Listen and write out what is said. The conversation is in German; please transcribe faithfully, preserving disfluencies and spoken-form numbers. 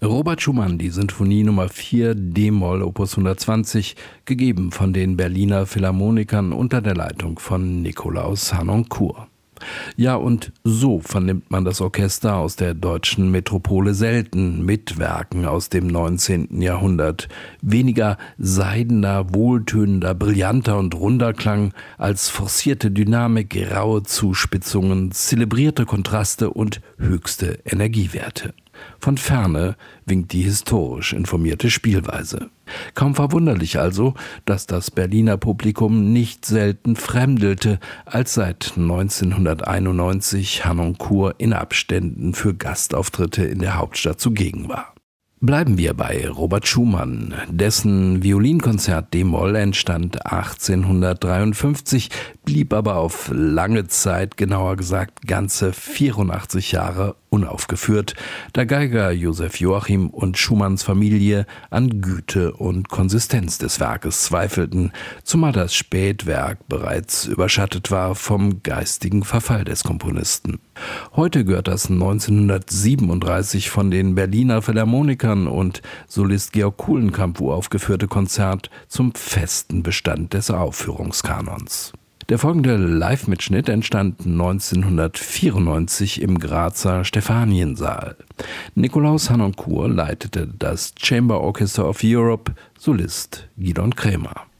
Robert Schumann, die Sinfonie Nummer vier d-Moll Opus hundertzwanzig, gegeben von den Berliner Philharmonikern unter der Leitung von Nikolaus Harnoncourt. Ja, und so vernimmt man das Orchester aus der deutschen Metropole selten mit Werken aus dem neunzehnten Jahrhundert. Weniger seidener, wohltönender, brillanter und runder Klang als forcierte Dynamik, raue Zuspitzungen, zelebrierte Kontraste und höchste Energiewerte. Von Ferne winkt die historisch informierte Spielweise. Kaum verwunderlich also, dass das Berliner Publikum nicht selten fremdelte, als seit neunzehnhunderteinundneunzig Harnoncourt in Abständen für Gastauftritte in der Hauptstadt zugegen war. Bleiben wir bei Robert Schumann. Dessen Violinkonzert d-Moll entstand achtzehnhundertdreiundfünfzig, blieb aber auf lange Zeit, genauer gesagt ganze vierundachtzig Jahre, unaufgeführt, da Geiger Joseph Joachim und Schumanns Familie an Güte und Konsistenz des Werkes zweifelten, zumal das Spätwerk bereits überschattet war vom geistigen Verfall des Komponisten. Heute gehört das neunzehnhundertsiebenunddreißig von den Berliner Philharmonikern und Solist Georg Kulenkampff uraufgeführte Konzert zum festen Bestand des Aufführungskanons. Der folgende Live-Mitschnitt entstand neunzehnhundertvierundneunzig im Grazer Stephaniensaal. Nikolaus Harnoncourt leitete das Chamber Orchestra of Europe, Solist Gidon Kremer.